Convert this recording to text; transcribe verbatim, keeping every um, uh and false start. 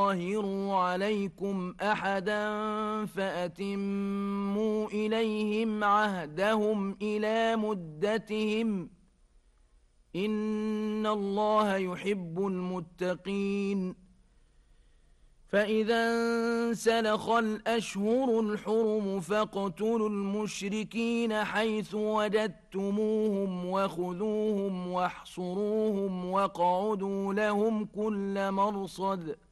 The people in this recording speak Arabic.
تظاهروا عليكم أحدا فأتموا إليهم عهدهم إلى مدتهم إن الله يحب المتقين. فإذا انسلخ الأشهر الحرم فاقتلوا المشركين حيث وجدتموهم وخذوهم واحصروهم واقعدوا لهم كل مرصد